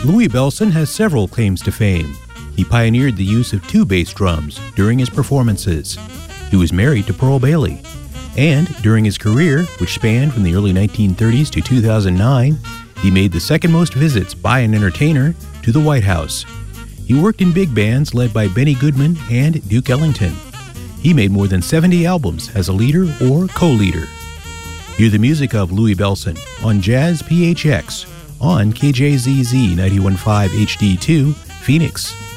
Louie Bellson has several claims to fame. He pioneered the use of two bass drums during his performances. He was married to Pearl Bailey. And during his career, which spanned from the early 1930s to 2009, he made the second most visits by an entertainer to the White House. He worked in big bands led by Benny Goodman and Duke Ellington. He made more than 70 albums as a leader or co-leader. Hear the music of Louie Bellson on Jazz PHX on KJZZ 91.5 HD2, Phoenix.